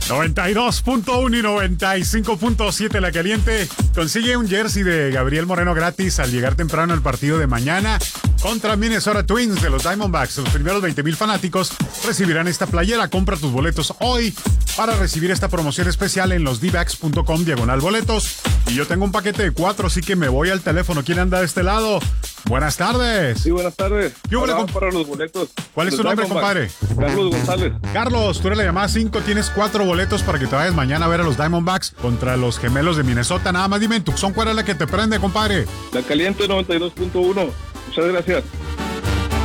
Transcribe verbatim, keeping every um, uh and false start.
noventa y dos punto uno y noventa y cinco punto siete La Caliente. Consigue un jersey de Gabriel Moreno gratis al llegar temprano al partido de mañana contra Minnesota Twins de los Diamondbacks. Los primeros veinte mil fanáticos recibirán esta playera. Compra tus boletos hoy para recibir esta promoción especial en losdbacks punto com diagonal boletos. Y yo tengo un paquete de cuatro, así que me voy al teléfono. ¿Quién anda de este lado? Buenas tardes. Sí, buenas tardes. ¿Qué hubo, comp- para los boletos. ¿Cuál es tu nombre, compadre? Carlos González. Carlos, tú eres la llamada cinco, tienes cuatro boletos para que te vayas mañana a ver a los Diamondbacks contra los Gemelos de Minnesota. Nada más dime en Tucson, ¿cuál es la que te prende, compadre? La Caliente noventa y dos punto uno. Muchas gracias.